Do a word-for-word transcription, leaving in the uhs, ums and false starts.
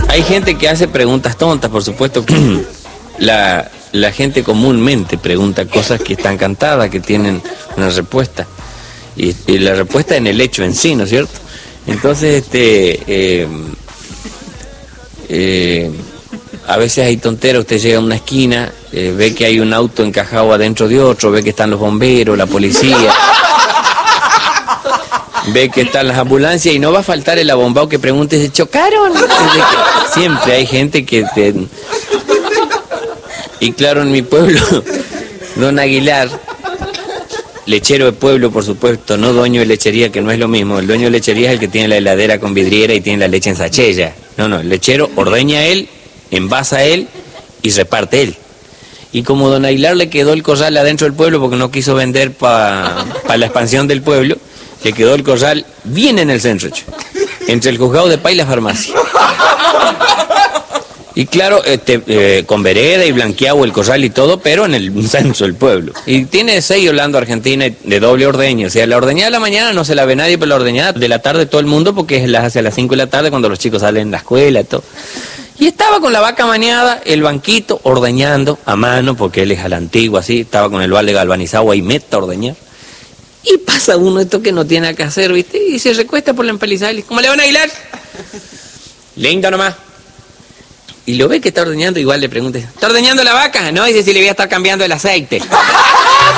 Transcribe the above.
Hay gente que hace preguntas tontas, por supuesto que la, la gente comúnmente pregunta cosas que están cantadas, que tienen una respuesta. Y, y la respuesta en el hecho en sí, ¿no es cierto? Entonces, este... Eh, eh, a veces hay tonteras, usted llega a una esquina, eh, ve que hay un auto encajado adentro de otro, ve que están los bomberos, la policía, ve que están las ambulancias y no va a faltar el abombado que pregunte, ¿se chocaron? Siempre hay gente que te... Y claro, en mi pueblo, don Aguilar, lechero de pueblo, por supuesto, no dueño de lechería, que no es lo mismo. El dueño de lechería es el que tiene la heladera con vidriera y tiene la leche en sachella. No, no, el lechero ordeña él, envasa él y reparte él. Y como don Aguilar le quedó el corral adentro del pueblo porque no quiso vender para pa la expansión del pueblo, le quedó el corral bien en el centro, entre el juzgado de paz y la farmacia. Y claro, este, eh, con vereda y blanqueado el corral y todo, pero en el centro del pueblo. Y tiene seis Orlando Argentina de doble ordeño. O sea, la ordeñada de la mañana no se la ve nadie, pero la ordeñada de la tarde todo el mundo, porque las hace a las cinco de la tarde cuando los chicos salen de la escuela y todo. Y estaba con la vaca maniada, el banquito, ordeñando a mano, porque él es a la antigua, así, estaba con el balde galvanizado ahí, meta a ordeñar. Y pasa uno esto que no tiene nada que hacer, ¿viste? Y se recuesta por la empalizada y le dice, ¿cómo le van a Aguilar? Lindo nomás. Y lo ve que está ordeñando, igual le pregunta, ¿está ordeñando la vaca? No, dice, si le voy a estar cambiando el aceite.